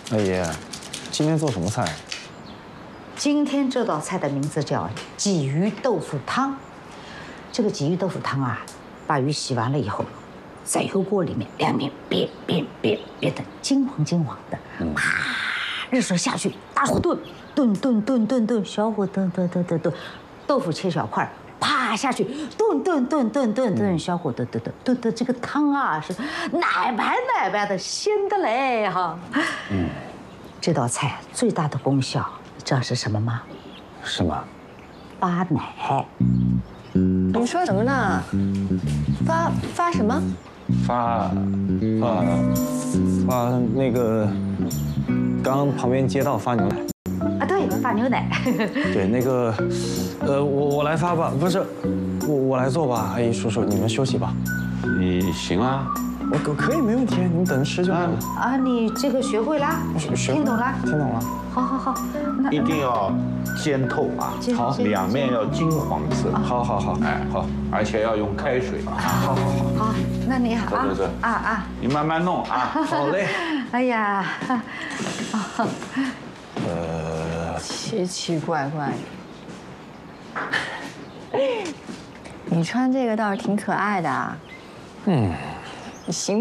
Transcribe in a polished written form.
二爷，今天做什么菜？ 今天这道菜的名字叫鲫鱼豆腐汤。这个鲫鱼豆腐汤啊，把鱼洗完了以后，在油锅里面两面煸的金黄的，啪，热水下去，大火炖，小火炖，豆腐切小块，啪下去炖，小火炖的这个汤啊是奶白的，鲜的嘞哈。这道菜最大的功效，你知道是什么吗？ 什么？ 发奶。 你说什么呢？发什么？ 发那个，刚刚旁边街道发牛奶。 啊，对，发牛奶。 对，那个，我来发吧，不是，我来做吧。阿姨叔叔，你们休息吧。 你行啊， 我可以，没问题，你们等着吃就好了。 啊，你这个学会啦？听懂啦？ 听懂了。 好，那一定要煎透啊， 好， 两面要金黄色。 好， 哎，好，而且要用开水。 好， 那你好啊。 这啊， 你慢慢弄啊。 好嘞。 哎呀， 奇奇怪怪的。你穿这个倒是挺可爱的啊。你行。